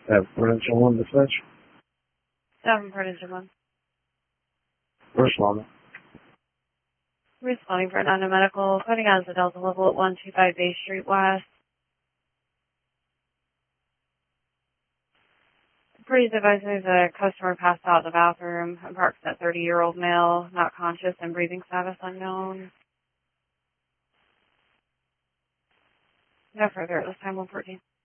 Have Prudential One dispatch. 7 Prudential One. Responding. Responding for an medical, coding as the Delta level at 125 Bay Street West. Please advise me the customer passed out in the bathroom. Approximate 30-year-old male, not conscious and breathing status unknown. No further at this time, 114.